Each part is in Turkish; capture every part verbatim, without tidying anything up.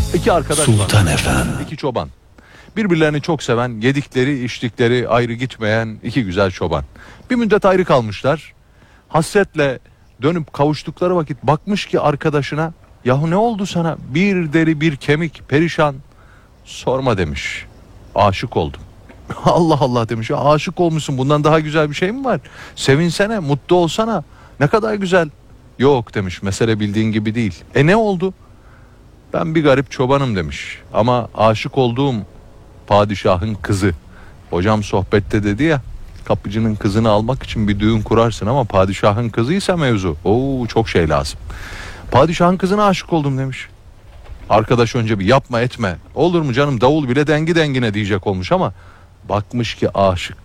İki arkadaş Sultan var. Efendi. İki çoban. Birbirlerini çok seven, yedikleri, içtikleri ayrı gitmeyen iki güzel çoban. Bir müddet ayrı kalmışlar. Hasretle dönüp kavuştukları vakit bakmış ki arkadaşına, yahu ne oldu sana? Bir deri bir kemik, perişan. Sorma demiş. Aşık oldum. Allah Allah demiş. Ya aşık olmuşsun, bundan daha güzel bir şey mi var? Sevinsene, mutlu olsana. Ne kadar güzel. Yok demiş, mesele bildiğin gibi değil. E ne oldu? Ben bir garip çobanım demiş. Ama aşık olduğum padişahın kızı. Hocam sohbette dedi ya, kapıcının kızını almak için bir düğün kurarsın ama padişahın kızıysa mevzu. Oo, çok şey lazım. Padişahın kızına aşık oldum demiş. Arkadaş önce bir yapma etme. Olur mu canım, davul bile dengi dengine diyecek olmuş ama bakmış ki aşık.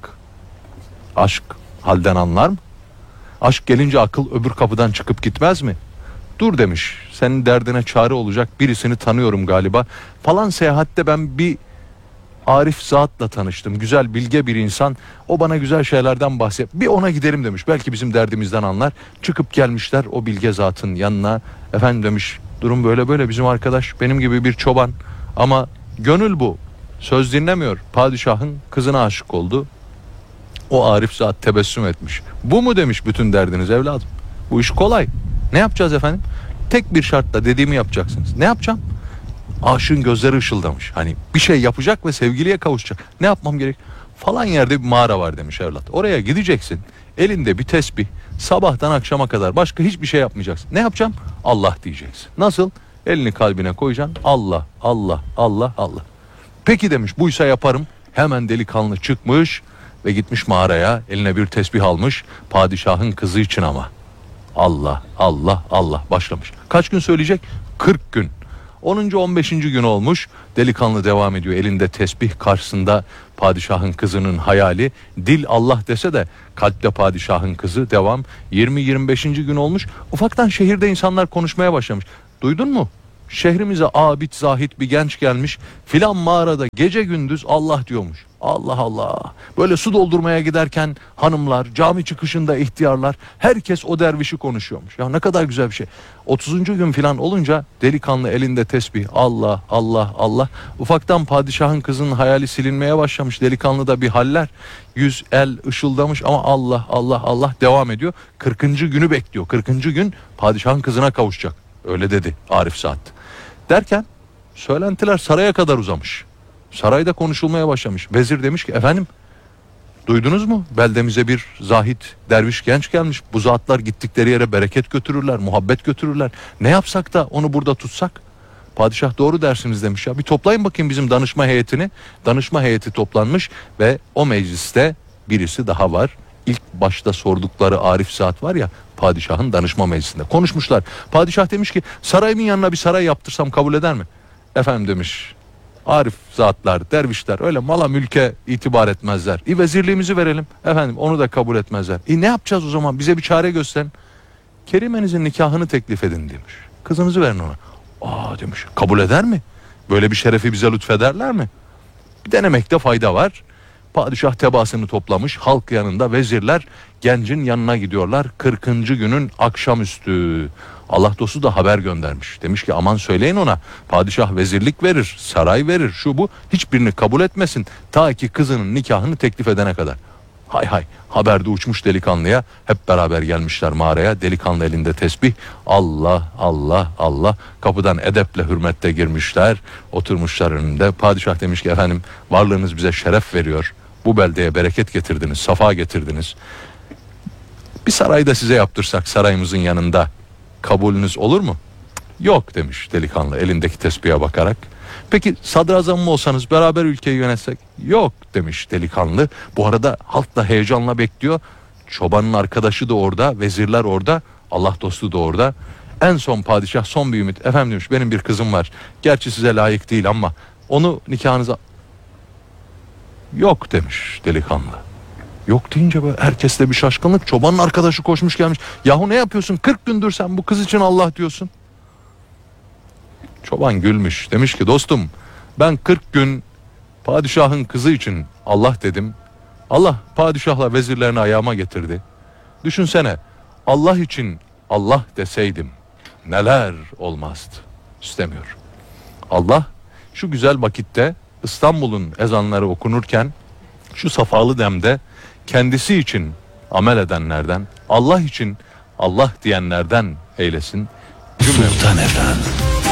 Aşk halden anlar mı? Aşk gelince akıl öbür kapıdan çıkıp gitmez mi? Dur demiş, senin derdine çare olacak birisini tanıyorum galiba. Falan seyahatte ben bir arif zatla tanıştım. Güzel, bilge bir insan. O bana güzel şeylerden bahset. Bir ona gidelim demiş. Belki bizim derdimizden anlar. Çıkıp gelmişler o bilge zatın yanına. Efendim demiş, durum böyle böyle, bizim arkadaş benim gibi bir çoban. Ama gönül bu. Söz dinlemiyor. Padişahın kızına aşık oldu. O arif zat tebessüm etmiş. Bu mu demiş bütün derdiniz evladım? Bu iş kolay. Ne yapacağız efendim? Tek bir şartla dediğimi yapacaksınız. Ne yapacağım? Aşığın gözleri ışıldamış. Hani bir şey yapacak ve sevgiliye kavuşacak. Ne yapmam gerek? Falan yerde bir mağara var demiş evlat. Oraya gideceksin. Elinde bir tesbih. Sabahtan akşama kadar başka hiçbir şey yapmayacaksın. Ne yapacağım? Allah diyeceksin. Nasıl? Elini kalbine koyacaksın. Allah, Allah, Allah, Allah. Peki demiş, buysa yaparım. Hemen delikanlı çıkmış ve gitmiş mağaraya. Eline bir tesbih almış. Padişahın kızı için ama. Allah, Allah, Allah başlamış. Kaç gün söyleyecek? kırk gün. onuncu on beşinci gün olmuş. Delikanlı devam ediyor. Elinde tesbih, karşısında padişahın kızının hayali. Dil Allah dese de kalpte padişahın kızı. Devam. yirmi yirmi beşinci gün olmuş. Ufaktan şehirde insanlar konuşmaya başlamış. Duydun mu? Şehrimize abid zahit bir genç gelmiş. Filan mağarada gece gündüz Allah diyormuş. Allah Allah. Böyle su doldurmaya giderken hanımlar, cami çıkışında ihtiyarlar, herkes o dervişi konuşuyormuş. Ya ne kadar güzel bir şey. otuzuncu gün filan olunca delikanlı elinde tesbih. Allah, Allah, Allah. Ufaktan padişahın kızının hayali silinmeye başlamış. Delikanlı da bir haller. Yüz, el ışıldamış ama Allah, Allah, Allah devam ediyor. kırkıncı günü bekliyor. kırkıncı gün padişahın kızına kavuşacak. Öyle dedi Arif Saat. Derken söylentiler saraya kadar uzamış. Sarayda konuşulmaya başlamış. Vezir demiş ki, efendim duydunuz mu? Beldemize bir zahit derviş genç gelmiş. Bu zatlar gittikleri yere bereket götürürler, muhabbet götürürler. Ne yapsak da onu burada tutsak? Padişah doğru dersiniz demiş ya. Bir toplayın bakayım bizim danışma heyetini. Danışma heyeti toplanmış ve o mecliste birisi daha var. İlk başta sordukları Arif Saat var ya, padişahın danışma meclisinde konuşmuşlar. Padişah demiş ki, sarayımın yanına bir saray yaptırsam kabul eder mi? Efendim demiş, Arif zatlar, dervişler öyle mala mülke itibar etmezler. İ vezirliğimizi verelim. Efendim onu da kabul etmezler. İ ne yapacağız o zaman? Bize bir çare gösterin. Kerimenizin nikahını teklif edin demiş. Kızınızı verin ona. Aa demiş, kabul eder mi? Böyle bir şerefi bize lütfederler mi? Bir denemekte fayda var. Padişah tebaasını toplamış, halk yanında, vezirler gencin yanına gidiyorlar. kırkıncı günün akşamüstü. Allah dostu da haber göndermiş. Demiş ki, aman söyleyin ona, padişah vezirlik verir, saray verir, şu bu, hiçbirini kabul etmesin ta ki kızının nikahını teklif edene kadar. Hay hay, haber de uçmuş delikanlıya. Hep beraber gelmişler mağaraya. Delikanlı elinde tesbih. Allah, Allah, Allah. Kapıdan edeple hürmetle girmişler. Oturmuşlar önünde. Padişah demiş ki, efendim varlığınız bize şeref veriyor. Bu beldeye bereket getirdiniz, safa getirdiniz. Bir saray da size yaptırsak sarayımızın yanında kabulünüz olur mu? Yok demiş delikanlı elindeki tesbihe bakarak. Peki sadrazam mı olsanız, beraber ülkeyi yönetsek? Yok demiş delikanlı. Bu arada halk da heyecanla bekliyor. Çobanın arkadaşı da orada, vezirler orada, Allah dostu da orada. En son padişah son bir ümit. Efendim demiş, benim bir kızım var. Gerçi size layık değil ama onu nikahınıza... Yok demiş delikanlı. Yok deyince böyle herkeste bir şaşkınlık. Çobanın arkadaşı koşmuş gelmiş. Yahu ne yapıyorsun? kırk gündür sen bu kız için Allah diyorsun. Çoban gülmüş. Demiş ki, dostum ben kırk gün padişahın kızı için Allah dedim. Allah padişahla vezirlerini ayağıma getirdi. Düşünsene, Allah için Allah deseydim neler olmazdı. İstemiyor. Allah şu güzel vakitte İstanbul'un ezanları okunurken şu safalı demde kendisi için amel edenlerden, Allah için Allah diyenlerden eylesin. Cümle. Sultan Efendi.